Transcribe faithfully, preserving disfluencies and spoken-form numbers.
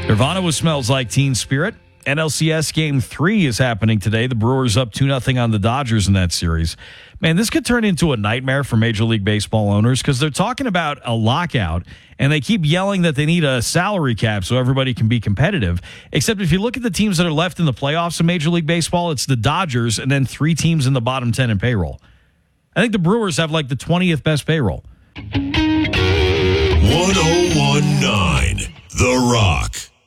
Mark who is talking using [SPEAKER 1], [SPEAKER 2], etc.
[SPEAKER 1] Nirvana with Smells Like Teen Spirit. N L C S Game three is happening today. The Brewers up two nothing on the Dodgers in that series. Man, this could turn into a nightmare for Major League Baseball owners because they're talking about a lockout, and they keep yelling that they need a salary cap so everybody can be competitive. Except if you look at the teams that are left in the playoffs in Major League Baseball, it's the Dodgers and then three teams in the bottom ten in payroll. I think the Brewers have like the twentieth best payroll.
[SPEAKER 2] one oh one point nine The Rock.